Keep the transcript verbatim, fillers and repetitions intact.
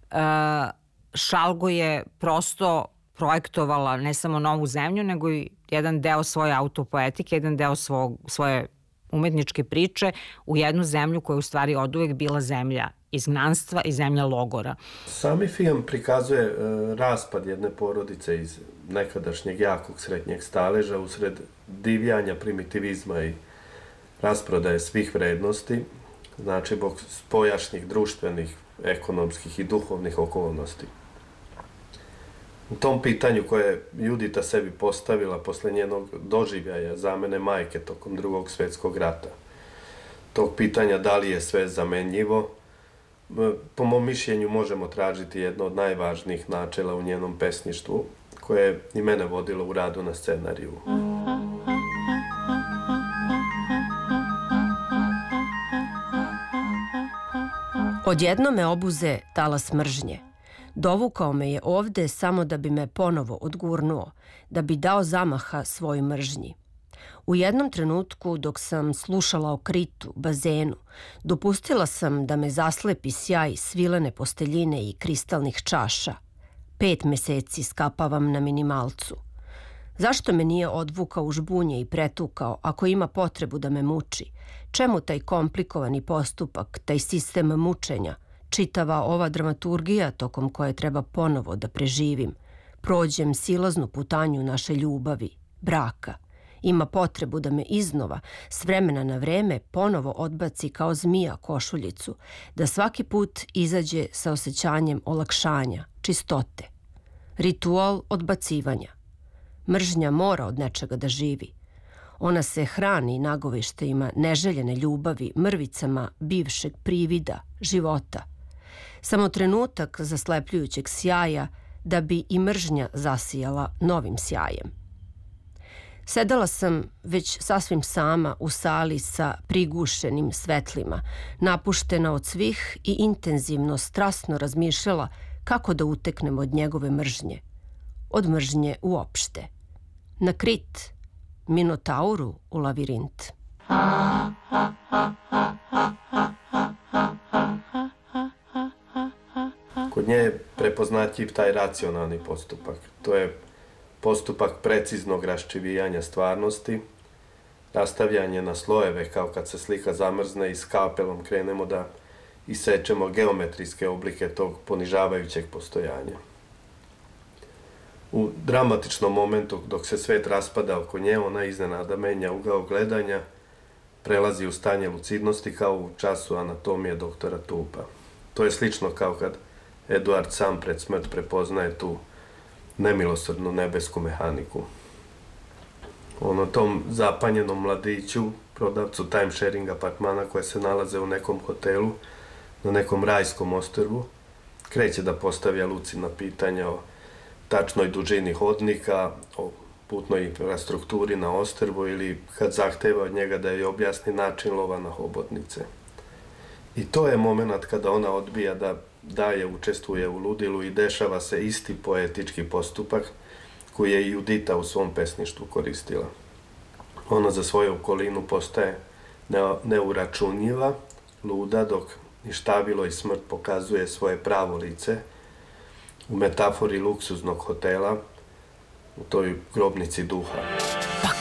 Šalgo je prosto projektovala ne samo novu zemlju, nego i jedan deo svoje autopoetike, jedan deo svog, svoje umetničke priče u jednu zemlju koja je u stvari oduvek bila zemlja izgnanstva i zemlja logora. Sami film prikazuje e, raspad jedne porodice iz nekadašnjeg jakog srednjeg staleža usred divljanja, primitivizma i rasprodaje svih vrednosti, znači zbog spojašnjih društvenih, ekonomskih i duhovnih okolnosti. U tom pitanju koje je Judita sebi postavila posle njenog doživljaja zamene majke tokom Drugog svjetskog rata, tog pitanja da li je sve zamenljivo, po mom mišljenju možemo tražiti jedno od najvažnijih načela u njenom pesništvu, koje je i mene vodilo u radu na scenariju. Odjedno me obuze talas mržnje. Dovukao me je ovde samo da bi me ponovo odgurnuo, da bi dao zamaha svoj mržnji. U jednom trenutku, dok sam slušala o kritu, bazenu, dopustila sam da me zaslepi sjaj svilene posteljine i kristalnih čaša. Pet meseci skapavam na minimalcu. Zašto me nije odvukao u žbunje i pretukao ako ima potrebu da me muči? Čemu taj komplikovani postupak, taj sistem mučenja, čitava ova dramaturgija tokom koje treba ponovo da preživim, prođem silaznu putanju naše ljubavi, braka. Ima potrebu da me iznova, s vremena na vreme, ponovo odbaci kao zmija košuljicu, da svaki put izađe sa osjećanjem olakšanja, čistote. Ritual odbacivanja. Mržnja mora od nečega da živi. Ona se hrani nagovištajima neželjene ljubavi, mrvicama bivšeg privida, života. Samo trenutak zaslepljujućeg sjaja da bi i mržnja zasijala novim sjajem. Sedala sam već sasvim sama u sali sa prigušenim svetlima, napuštena od svih i intenzivno, strasno razmišljala kako da uteknem od njegove mržnje. Od mržnje uopšte. Na Krit, Minotauru u lavirint. Kod nje je prepoznatljiv taj racionalni postupak. To je postupak preciznog raščivijanja stvarnosti, rastavljanje na slojeve kao kad se slika zamrzne i skalpelom krenemo da isečemo geometrijske oblike tog ponižavajućeg postojanja. U dramatičnom momentu dok se svet raspada oko nje, ona iznenada menja ugao gledanja, prelazi u stanje lucidnosti kao u času anatomije doktora Tulpa. To je slično kao kad Eduard sam pred smrt prepoznaje tu nemilosrdnu nebesku mehaniku. Ono tom zapanjenom mladiću, prodavcu time-sharing apartmana koje se nalaze u nekom hotelu, na nekom rajskom ostrvu, kreće da postavlja lucidna pitanja o tačnoj dužini hodnika, o putnoj infrastrukturi na ostrvu ili kad zahteva od njega da joj objasni način lova na hobotnice. I to je moment kada ona odbija da daje, učestvuje u ludilu i dešava se isti poetički postupak koji je i Judita u svom pesništvu koristila. Ona za svoju okolinu postaje neuračunljiva, luda, dok ništavilo i smrt pokazuje svoje pravo lice u metafori luksuznog hotela, u toj grobnici duha.